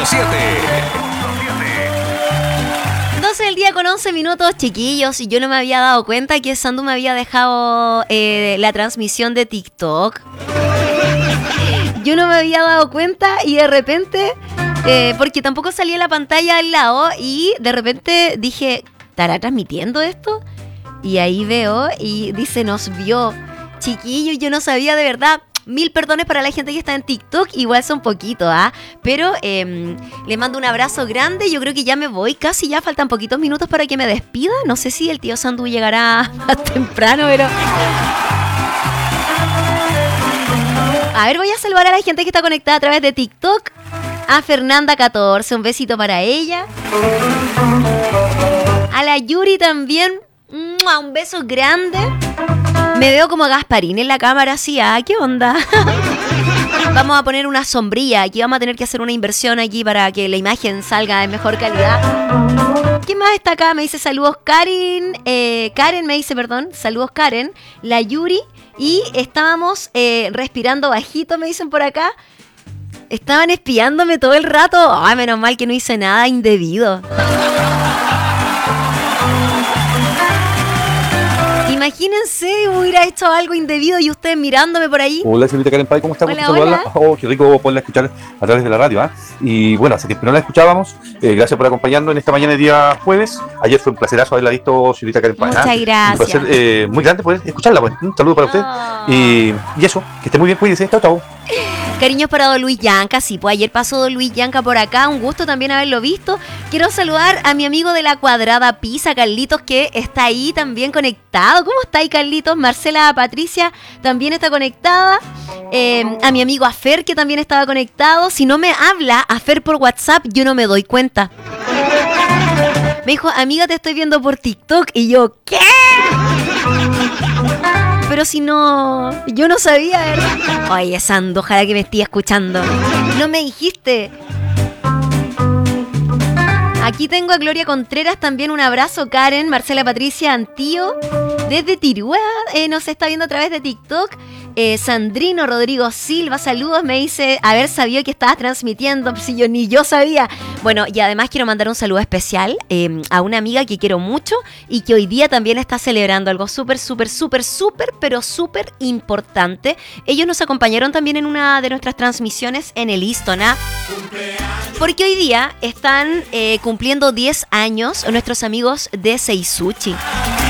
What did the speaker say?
12 del día con 11 minutos, chiquillos, y yo no me había dado cuenta que Sandu me había dejado la transmisión de TikTok. Yo no me había dado cuenta y de repente, porque tampoco salía la pantalla al lado, y de repente dije, ¿estará transmitiendo esto? Y ahí veo y dice, nos vio. Chiquillos, yo no sabía de verdad. 1000 perdones para la gente que está en TikTok, igual son poquitos, pero le mando un abrazo grande. Yo creo que ya me voy, casi ya faltan poquitos minutos para que me despida. No sé si el tío Sandu llegará más temprano, pero... A ver, voy a saludar a la gente que está conectada a través de TikTok. A Fernanda14, un besito para ella. A la Yuri también, un beso grande. Me veo como Gasparín en la cámara, así, ¿qué onda? Vamos a poner una sombrilla, aquí vamos a tener que hacer una inversión aquí para que la imagen salga de mejor calidad. ¿Quién más está acá? Me dice saludos Karen, Karen me dice, perdón, saludos Karen, la Yuri, y estábamos respirando bajito, me dicen por acá. Estaban espiándome todo el rato. Ay, menos mal que no hice nada indebido. Imagínense, hubiera hecho algo indebido y ustedes mirándome por ahí. Hola, señorita Karen Pai, ¿cómo está? Hola, hola. Oh, qué rico poderla escuchar a través de la radio, Y bueno, hace tiempo no la escuchábamos. Gracias por acompañarnos en esta mañana de día jueves. Ayer fue un placerazo haberla visto, señorita Karen Pai. Muchas gracias. Un placer muy grande poder escucharla, pues. Un saludo para usted. Y eso, que esté muy bien, cuídense. Chao, chao. Cariños para Don Luis Yanca, sí, pues ayer pasó Don Luis Yanca por acá, un gusto también haberlo visto. Quiero saludar a mi amigo de la Cuadrada Pizza, Carlitos, que está ahí también conectado. ¿Cómo está ahí, Carlitos? Marcela Patricia también está conectada. A mi amigo Afer, que también estaba conectado. Si no me habla Afer por WhatsApp, yo no me doy cuenta. Me dijo, amiga, te estoy viendo por TikTok. Y yo, ¿qué? Pero si no, yo no sabía, ¿verdad? Oye, Sandu, ojalá que me esté escuchando. No me dijiste. Aquí tengo a Gloria Contreras, también un abrazo, Karen, Marcela Patricia Antío, desde Tirúa, nos está viendo a través de TikTok. Sandrino Rodrigo Silva, saludos, me dice haber sabido que estabas transmitiendo, si yo ni yo sabía. Bueno, y además quiero mandar un saludo especial a una amiga que quiero mucho y que hoy día también está celebrando algo súper, pero súper importante. Ellos nos acompañaron también en una de nuestras transmisiones en el Easton, porque hoy día están cumpliendo 10 años nuestros amigos de Seisuchi.